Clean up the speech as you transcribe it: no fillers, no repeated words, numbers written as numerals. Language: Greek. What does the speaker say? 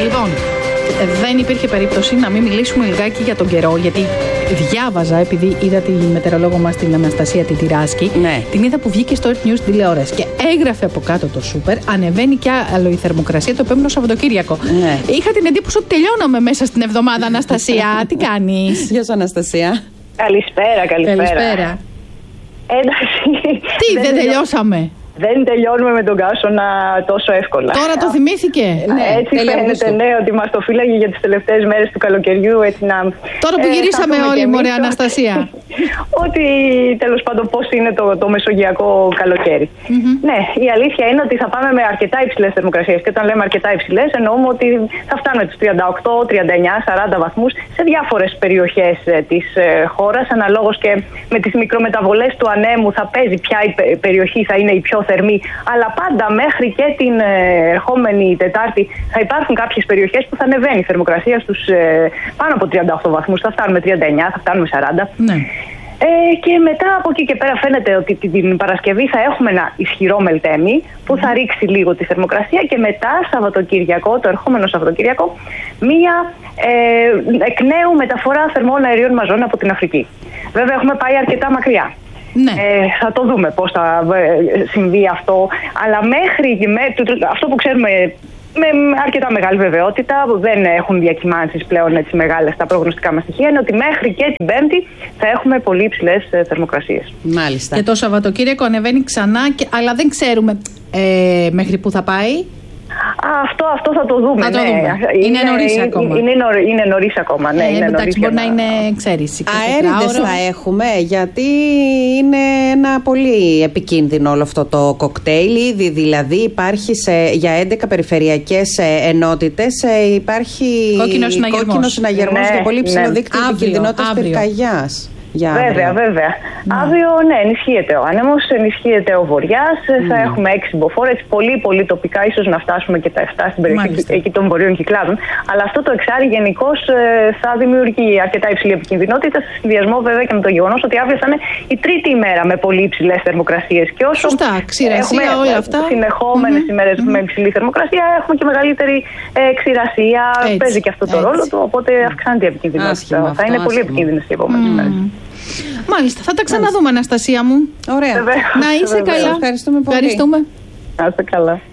Λοιπόν, δεν υπήρχε περίπτωση να μην μιλήσουμε λιγάκι για τον καιρό, γιατί διάβαζα, επειδή είδα τη μετεωρολόγο μας την Αναστασία τη Τυράσκη, την είδα που βγήκε στο Earth News τηλεόραση και έγραφε από κάτω το σούπερ, ανεβαίνει κι άλλο η θερμοκρασία το επόμενο Σαββατοκύριακο. Είχα την εντύπωση ότι τελειώναμε μέσα στην εβδομάδα, Αναστασία. Τι κάνεις? Γεια σου, Αναστασία. Καλησπέρα. Εντάξει. Τι, δεν τελειώσαμε? Δεν τελειώνουμε με τον καύσωνα τόσο εύκολα. Τώρα το θυμήθηκε. Έτσι φαίνεται, ότι μας το φύλαγε για τις τελευταίες μέρες του καλοκαιριού. Έτσι τώρα που γυρίσαμε όλοι, μωρέ Αναστασία. Ότι τέλος πάντων πώς είναι το μεσογειακό καλοκαίρι. Ναι, η αλήθεια είναι ότι θα πάμε με αρκετά υψηλές θερμοκρασίες. Και όταν λέμε αρκετά υψηλές, εννοούμε ότι θα φτάνουμε τους 38, 39, 40 βαθμούς σε διάφορες περιοχές της χώρας. Αναλόγως και με τις μικρομεταβολές του ανέμου θα παίζει ποια η περιοχή θα είναι η πιο θερμή. Αλλά πάντα μέχρι και την ερχόμενη Τετάρτη θα υπάρχουν κάποιες περιοχές που θα ανεβαίνει η θερμοκρασία στους πάνω από 38 βαθμούς. Θα φτάνουμε 39, θα φτάνουμε 40. Ναι. Και μετά από εκεί και πέρα φαίνεται ότι την Παρασκευή θα έχουμε ένα ισχυρό μελτέμι που θα ρίξει λίγο τη θερμοκρασία και μετά Σαββατοκυριακό, το ερχόμενο Σαββατοκυριακό, μία εκ νέου μεταφορά θερμών αερίων μαζών από την Αφρική. Βέβαια έχουμε πάει αρκετά μακριά. Ναι. Θα το δούμε πώς θα συμβεί αυτό, αλλά αυτό που ξέρουμε με αρκετά μεγάλη βεβαιότητα, που δεν έχουν διακυμάνσεις πλέον έτσι μεγάλες τα προγνωστικά μας στοιχεία, είναι ότι μέχρι και την Πέμπτη θα έχουμε πολύ υψηλές θερμοκρασίες. Μάλιστα. Και το Σαββατοκύριακο ανεβαίνει ξανά, αλλά δεν ξέρουμε μέχρι που θα πάει. Αυτό θα το δούμε. Είναι νωρίς ακόμα. Είναι νωρίς ακόμα. Ναι, εντάξει, μπορεί να είναι, ξέρεις, αέριδες θα έχουμε, γιατί είναι ένα πολύ επικίνδυνο όλο αυτό το κοκτέιλ. Ήδη δηλαδή υπάρχει για 11 περιφερειακές ενότητες υπάρχει κόκκινος συναγερμός και πολύ ψηλό δίκτυο επικινδυνότητας πυρκαγιάς. Βέβαια. Αύριο, ενισχύεται ο άνεμος, ενισχύεται ο βοριάς. Θα έχουμε 6 μποφόρ, πολύ πολύ τοπικά, ίσως να φτάσουμε και τα 7 στην περιοχή εκεί των βορείων κυκλάδων. Αλλά αυτό το εξάρι γενικώς θα δημιουργεί αρκετά υψηλή επικινδυνότητα, σε συνδυασμό βέβαια και με το γεγονός ότι αύριο θα είναι η τρίτη ημέρα με πολύ υψηλές θερμοκρασίες. Και όσο ξηρασία, όλα αυτά. Συνεχόμενες ημέρες με υψηλή θερμοκρασία, έχουμε και μεγάλη ξηρασία. Παίζει και αυτό το ρόλο του, οπότε αυξάνεται η επικινδυνότητα. Θα είναι πολύ επικίνδυνες οι επόμενες ημέρες. Μάλιστα, θα τα ξαναδούμε, Αναστασία μου. Ωραία. Να είσαι καλά. Ευχαριστούμε πολύ. Ευχαριστούμε. Να είστε καλά.